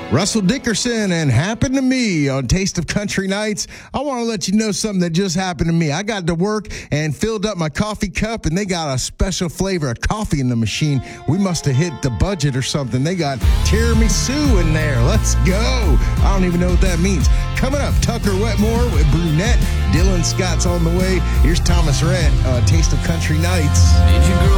Russell Dickerson and Happened to Me on Taste of Country Nights. I want to let you know something that just happened to me. I got to work and filled up my coffee cup, and they got a special flavor of coffee in the machine. We must have hit the budget or something. They got tiramisu in there. Let's go. I don't even know what that means. Coming up, Tucker Wetmore with Brunette. Dylan Scott's on the way. Here's Thomas Rhett, Taste of Country Nights. Did you grow